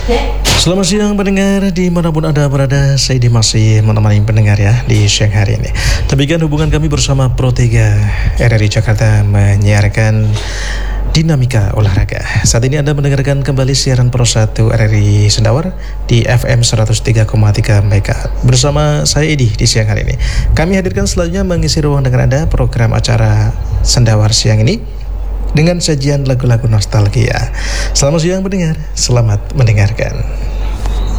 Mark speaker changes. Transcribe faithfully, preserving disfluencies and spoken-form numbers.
Speaker 1: Selamat siang pendengar dimanapun Anda berada. Saya masih menemani pendengar ya di siang hari ini. Demikian hubungan kami bersama Pro tiga R R I Jakarta menyiarkan Dinamika Olahraga. Saat ini Anda mendengarkan kembali siaran Pro satu R R I Sendawar di F M seratus tiga koma tiga MHz bersama saya Edi di siang hari ini. Kami hadirkan selanjutnya mengisi ruang dengan Anda program acara Sendawar siang ini dengan sajian lagu-lagu nostalgia. Selamat siang pendengar, selamat mendengarkan.